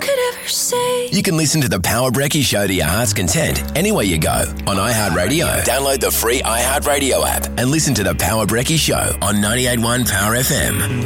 could ever say. You can listen to the Power Brekkie Show to your heart's content anywhere you go on iHeartRadio. Download the free iHeartRadio app and listen to the Power Brekkie Show on 98.1 Power FM.